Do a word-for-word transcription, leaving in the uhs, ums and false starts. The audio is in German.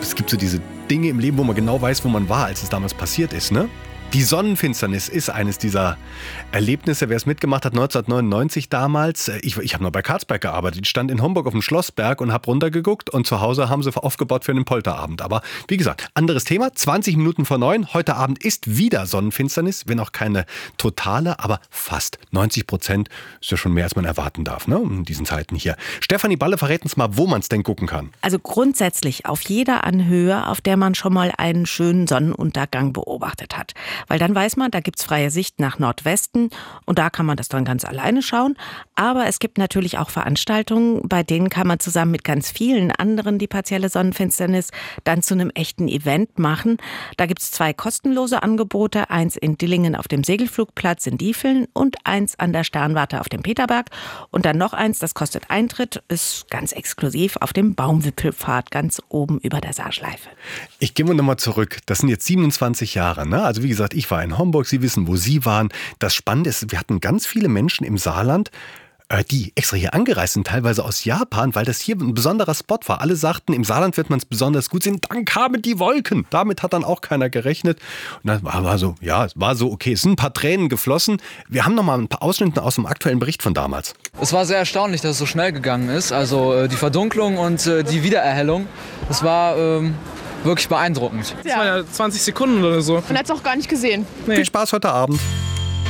es gibt so diese Dinge im Leben, wo man genau weiß, wo man war, als es damals passiert ist, ne? Die Sonnenfinsternis ist eines dieser Erlebnisse. Wer es mitgemacht hat, neunzehnhundertneunundneunzig damals. Ich, ich habe noch bei Carlsberg gearbeitet. Ich stand in Homburg auf dem Schlossberg und habe runtergeguckt. Und zu Hause haben sie aufgebaut für einen Polterabend. Aber wie gesagt, anderes Thema. zwanzig Minuten vor neun. Heute Abend ist wieder Sonnenfinsternis. Wenn auch keine totale, aber fast. neunzig Prozent ist ja schon mehr, als man erwarten darf, ne? In diesen Zeiten hier. Stefanie Balle, verrät uns mal, wo man es denn gucken kann. Also grundsätzlich auf jeder Anhöhe, auf der man schon mal einen schönen Sonnenuntergang beobachtet hat. Weil dann weiß man, da gibt's freie Sicht nach Nordwesten und da kann man das dann ganz alleine schauen. Aber es gibt natürlich auch Veranstaltungen, bei denen kann man zusammen mit ganz vielen anderen die partielle Sonnenfinsternis dann zu einem echten Event machen. Da gibt's zwei kostenlose Angebote, eins in Dillingen auf dem Segelflugplatz in Diefeln und eins an der Sternwarte auf dem Peterberg. Und dann noch eins, das kostet Eintritt, ist ganz exklusiv auf dem Baumwipfelpfad ganz oben über der Saarschleife. Ich gehe mal nochmal zurück. Das sind jetzt siebenundzwanzig Jahre, ne? Also wie gesagt, ich war in Homburg, Sie wissen, wo Sie waren. Das Spannende ist, wir hatten ganz viele Menschen im Saarland, die extra hier angereist sind, teilweise aus Japan, weil das hier ein besonderer Spot war. Alle sagten, im Saarland wird man es besonders gut sehen, dann kamen die Wolken. Damit hat dann auch keiner gerechnet. Und dann war, war so, ja, es war so okay. Es sind ein paar Tränen geflossen. Wir haben noch mal ein paar Ausschnitte aus dem aktuellen Bericht von damals. Es war sehr erstaunlich, dass es so schnell gegangen ist. Also die Verdunklung und die Wiedererhellung, das war ähm, wirklich beeindruckend. Das waren ja zwanzig Sekunden oder so. Man hat es auch gar nicht gesehen. Nee. Viel Spaß heute Abend.